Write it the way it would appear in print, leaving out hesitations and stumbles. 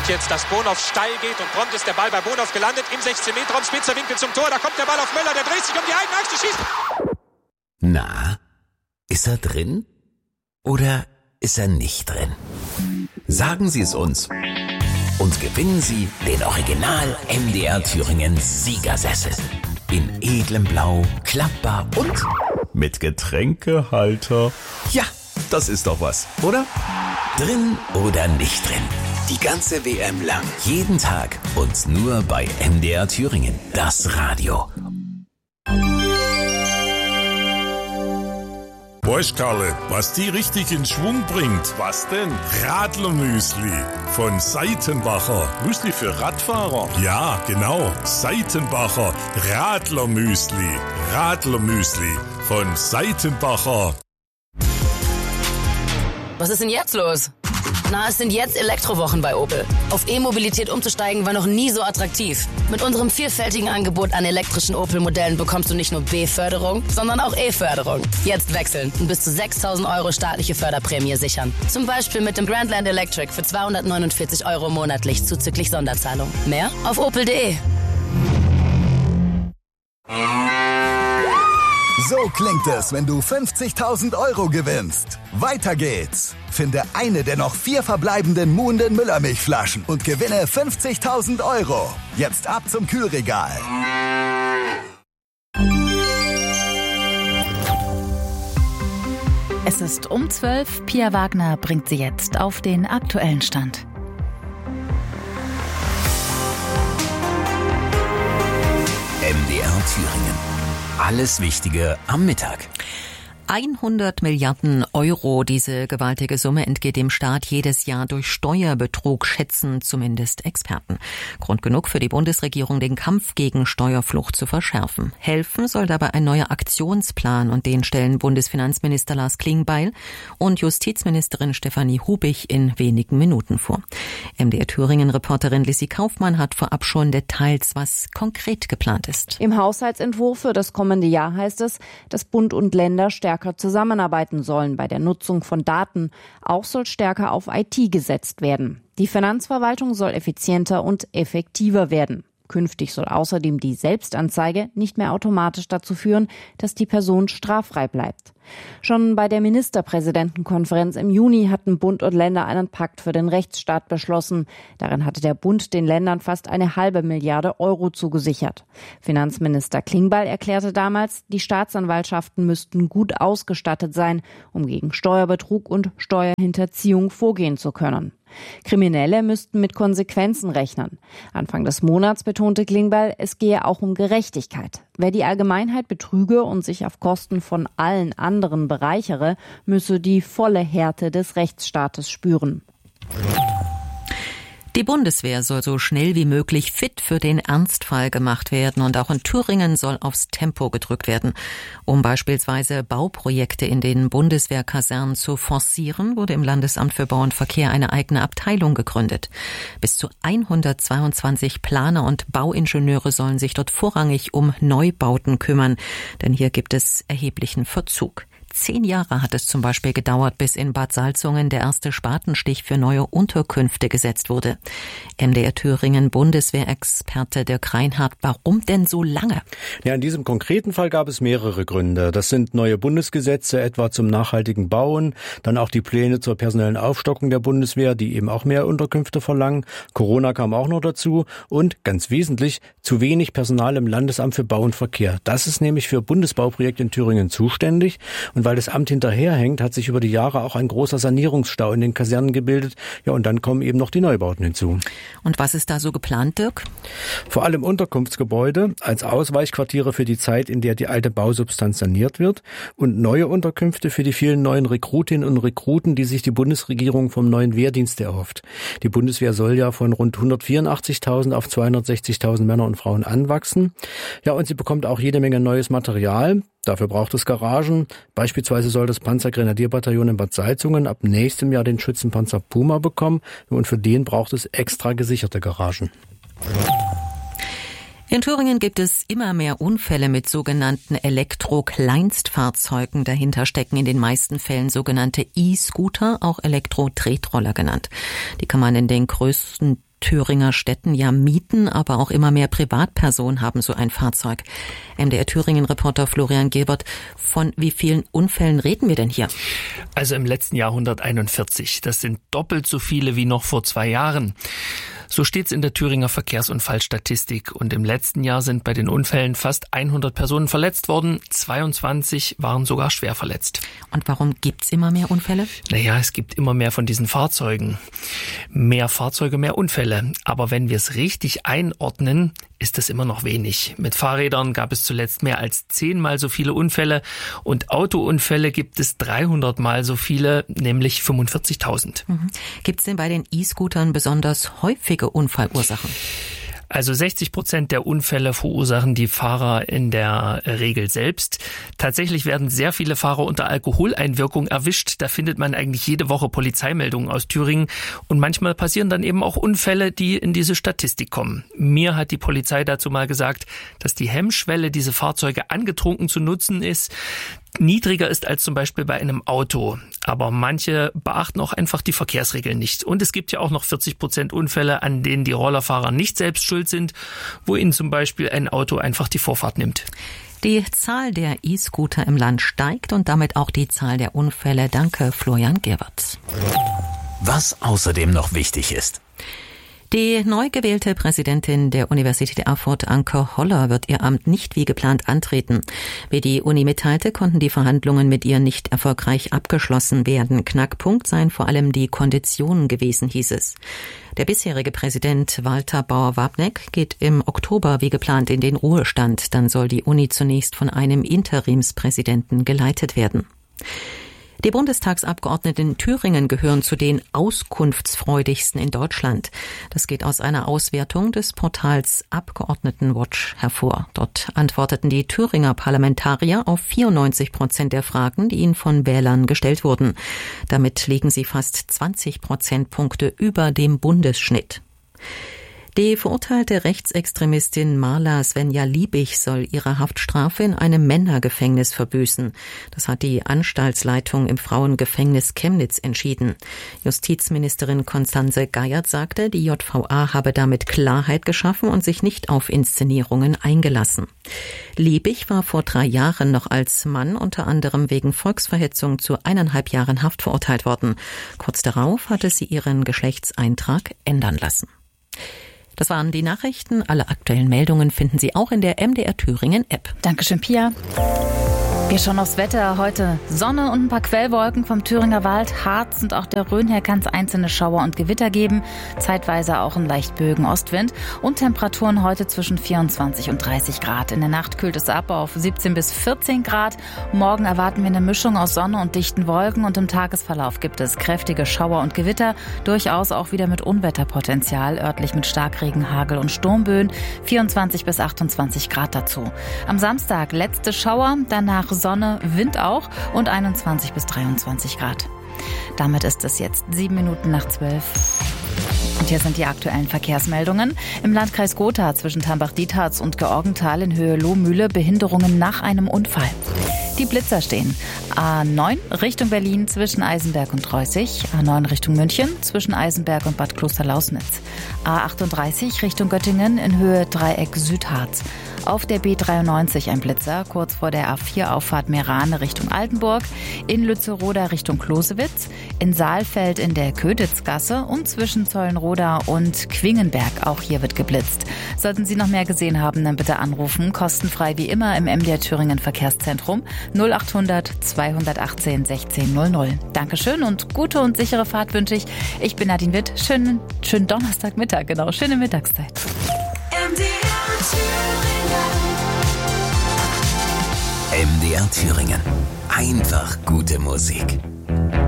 jetzt, dass Bonhoff steil geht und prompt ist der Ball bei Bonhoff gelandet im 16-Meter-Raum, spitzer Winkel zum Tor, da kommt der Ball auf Möller, der dreht sich um die eigene Achse, schießt. Na, ist er drin oder ist er nicht drin? Sagen Sie es uns und gewinnen Sie den Original MDR Thüringen Siegersessel. In edlem Blau, klappbar und mit Getränkehalter. Ja, das ist doch was, oder? Drin oder nicht drin? Die ganze WM lang, jeden Tag und nur bei MDR Thüringen, das Radio. Weißt Karle, was die richtig in Schwung bringt? Was denn? Radlermüsli von Seitenbacher. Müsli für Radfahrer? Ja, genau. Seitenbacher Radlermüsli. Radlermüsli von Seitenbacher. Was ist denn jetzt los? Na, es sind jetzt Elektrowochen bei Opel. Auf E-Mobilität umzusteigen war noch nie so attraktiv. Mit unserem vielfältigen Angebot an elektrischen Opel-Modellen bekommst du nicht nur B-Förderung, sondern auch E-Förderung. Jetzt wechseln und bis zu 6.000 € staatliche Förderprämie sichern. Zum Beispiel mit dem Grandland Electric für 249 € monatlich zuzüglich Sonderzahlung. Mehr auf opel.de. So klingt es, wenn du 50.000 € gewinnst. Weiter geht's. Finde eine der noch 4 verbleibenden Muhnden Müllermilchflaschen und gewinne 50.000 €. Jetzt ab zum Kühlregal. Es ist um 12. Pia Wagner bringt sie jetzt auf den aktuellen Stand. MDR Thüringen. Alles Wichtige am Mittag. 100 Milliarden €, diese gewaltige Summe entgeht dem Staat jedes Jahr durch Steuerbetrug, schätzen zumindest Experten. Grund genug für die Bundesregierung, den Kampf gegen Steuerflucht zu verschärfen. Helfen soll dabei ein neuer Aktionsplan und den stellen Bundesfinanzminister Lars Klingbeil und Justizministerin Stefanie Hubich in wenigen Minuten vor. MDR Thüringen-Reporterin Lissy Kaufmann hat vorab schon Details, was konkret geplant ist. Im Haushaltsentwurf für das kommende Jahr heißt es, dass Bund und Länder stärker zusammenarbeiten sollen bei der Nutzung von Daten. Auch soll stärker auf IT gesetzt werden. Die Finanzverwaltung soll effizienter und effektiver werden. Künftig soll außerdem die Selbstanzeige nicht mehr automatisch dazu führen, dass die Person straffrei bleibt. Schon bei der Ministerpräsidentenkonferenz im Juni hatten Bund und Länder einen Pakt für den Rechtsstaat beschlossen. Darin hatte der Bund den Ländern fast 1,5 Milliarde € zugesichert. Finanzminister Klingbeil erklärte damals, die Staatsanwaltschaften müssten gut ausgestattet sein, um gegen Steuerbetrug und Steuerhinterziehung vorgehen zu können. Kriminelle müssten mit Konsequenzen rechnen. Anfang des Monats betonte Klingbeil, es gehe auch um Gerechtigkeit. Wer die Allgemeinheit betrüge und sich auf Kosten von allen anderen bereichere, müsse die volle Härte des Rechtsstaates spüren. Die Bundeswehr soll so schnell wie möglich fit für den Ernstfall gemacht werden und auch in Thüringen soll aufs Tempo gedrückt werden. Um beispielsweise Bauprojekte in den Bundeswehrkasernen zu forcieren, wurde im Landesamt für Bau und Verkehr eine eigene Abteilung gegründet. Bis zu 122 Planer und Bauingenieure sollen sich dort vorrangig um Neubauten kümmern, denn hier gibt es erheblichen Verzug. 10 Jahre hat es zum Beispiel gedauert, bis in Bad Salzungen der erste Spatenstich für neue Unterkünfte gesetzt wurde. MDR Thüringen Bundeswehrexperte Dirk Reinhardt, warum denn so lange? Ja, in diesem konkreten Fall gab es mehrere Gründe. Das sind neue Bundesgesetze, etwa zum nachhaltigen Bauen, dann auch die Pläne zur personellen Aufstockung der Bundeswehr, die eben auch mehr Unterkünfte verlangen. Corona kam auch noch dazu und ganz wesentlich zu wenig Personal im Landesamt für Bau und Verkehr. Das ist nämlich für Bundesbauprojekte in Thüringen zuständig. Und weil das Amt hinterherhängt, hat sich über die Jahre auch ein großer Sanierungsstau in den Kasernen gebildet. Ja, und dann kommen eben noch die Neubauten hinzu. Und was ist da so geplant, Dirk? Vor allem Unterkunftsgebäude als Ausweichquartiere für die Zeit, in der die alte Bausubstanz saniert wird und neue Unterkünfte für die vielen neuen Rekrutinnen und Rekruten, die sich die Bundesregierung vom neuen Wehrdienst erhofft. Die Bundeswehr soll ja von rund 184.000 auf 260.000 Männer und Frauen anwachsen. Ja, und sie bekommt auch jede Menge neues Material. Dafür braucht es Garagen. Beispielsweise soll das Panzergrenadierbataillon in Bad Salzungen ab nächstem Jahr den Schützenpanzer Puma bekommen. Und für den braucht es extra gesicherte Garagen. In Thüringen gibt es immer mehr Unfälle mit sogenannten Elektro-Kleinstfahrzeugen. Dahinter stecken in den meisten Fällen sogenannte E-Scooter, auch Elektro-Tretroller genannt. Die kann man in den größten Thüringer Städten ja mieten, aber auch immer mehr Privatpersonen haben so ein Fahrzeug. MDR Thüringen-Reporter Florian Gebert, von wie vielen Unfällen reden wir denn hier? Also im letzten Jahr 141. Das sind doppelt so viele wie noch vor 2 Jahren. So steht's in der Thüringer Verkehrsunfallstatistik. Und im letzten Jahr sind bei den Unfällen fast 100 Personen verletzt worden. 22 waren sogar schwer verletzt. Und warum gibt's immer mehr Unfälle? Naja, es gibt immer mehr von diesen Fahrzeugen. Mehr Fahrzeuge, mehr Unfälle. Aber wenn wir es richtig einordnen, ist es immer noch wenig. Mit Fahrrädern gab es zuletzt mehr als 10-mal so viele Unfälle und Autounfälle gibt es 300-mal so viele, nämlich 45.000. Gibt es denn bei den E-Scootern besonders häufige Unfallursachen? Also 60% der Unfälle verursachen die Fahrer in der Regel selbst. Tatsächlich werden sehr viele Fahrer unter Alkoholeinwirkung erwischt. Da findet man eigentlich jede Woche Polizeimeldungen aus Thüringen. Und manchmal passieren dann eben auch Unfälle, die in diese Statistik kommen. Mir hat die Polizei dazu mal gesagt, dass die Hemmschwelle, diese Fahrzeuge angetrunken zu nutzen, niedriger ist als zum Beispiel bei einem Auto. Aber manche beachten auch einfach die Verkehrsregeln nicht. Und es gibt ja auch noch 40% Unfälle, an denen die Rollerfahrer nicht selbst schuld sind, wo ihnen zum Beispiel ein Auto einfach die Vorfahrt nimmt. Die Zahl der E-Scooter im Land steigt und damit auch die Zahl der Unfälle. Danke, Florian Gerwert. Was außerdem noch wichtig ist. Die neu gewählte Präsidentin der Universität Erfurt, Anke Holler, wird ihr Amt nicht wie geplant antreten. Wie die Uni mitteilte, konnten die Verhandlungen mit ihr nicht erfolgreich abgeschlossen werden. Knackpunkt seien vor allem die Konditionen gewesen, hieß es. Der bisherige Präsident Walter Bauer-Wabneck geht im Oktober wie geplant in den Ruhestand. Dann soll die Uni zunächst von einem Interimspräsidenten geleitet werden. Die Bundestagsabgeordneten in Thüringen gehören zu den auskunftsfreudigsten in Deutschland. Das geht aus einer Auswertung des Portals Abgeordnetenwatch hervor. Dort antworteten die Thüringer Parlamentarier auf 94% der Fragen, die ihnen von Wählern gestellt wurden. Damit liegen sie fast 20 Prozentpunkte über dem Bundesschnitt. Die verurteilte Rechtsextremistin Marla Svenja Liebig soll ihre Haftstrafe in einem Männergefängnis verbüßen. Das hat die Anstaltsleitung im Frauengefängnis Chemnitz entschieden. Justizministerin Constanze Geiert sagte, die JVA habe damit Klarheit geschaffen und sich nicht auf Inszenierungen eingelassen. Liebig war vor 3 Jahren noch als Mann unter anderem wegen Volksverhetzung zu 1,5 Jahren Haft verurteilt worden. Kurz darauf hatte sie ihren Geschlechtseintrag ändern lassen. Das waren die Nachrichten. Alle aktuellen Meldungen finden Sie auch in der MDR Thüringen App. Dankeschön, Pia. Wir schauen aufs Wetter. Heute Sonne und ein paar Quellwolken vom Thüringer Wald, Harz und auch der Rhön her kann es einzelne Schauer und Gewitter geben. Zeitweise auch ein leicht böigen Ostwind und Temperaturen heute zwischen 24 und 30 Grad. In der Nacht kühlt es ab auf 17 bis 14 Grad. Morgen erwarten wir eine Mischung aus Sonne und dichten Wolken und im Tagesverlauf gibt es kräftige Schauer und Gewitter. Durchaus auch wieder mit Unwetterpotenzial, örtlich mit Starkregen, Hagel und Sturmböen. 24 bis 28 Grad dazu. Am Samstag letzte Schauer, danach Sonne, Wind auch und 21 bis 23 Grad. Damit ist es jetzt 7 Minuten nach 12. Und hier sind die aktuellen Verkehrsmeldungen. Im Landkreis Gotha zwischen Tambach-Dietharz und Georgenthal in Höhe Lohmühle Behinderungen nach einem Unfall. Die Blitzer stehen. A9 Richtung Berlin zwischen Eisenberg und Reußig. A9 Richtung München zwischen Eisenberg und Bad Klosterlausnitz. A38 Richtung Göttingen in Höhe Dreieck Südharz. Auf der B93 ein Blitzer, kurz vor der A4-Auffahrt Meerane Richtung Altenburg, in Lützeroda Richtung Klosewitz, in Saalfeld in der Köditzgasse und zwischen Zollenroda und Quingenberg. Auch hier wird geblitzt. Sollten Sie noch mehr gesehen haben, dann bitte anrufen. Kostenfrei wie immer im MDR Thüringen Verkehrszentrum 0800 218 1600. Dankeschön und gute und sichere Fahrt wünsche ich. Ich bin Nadine Witt. Schönen Donnerstagmittag, genau. Schöne Mittagszeit. MDR Thüringen. Einfach gute Musik.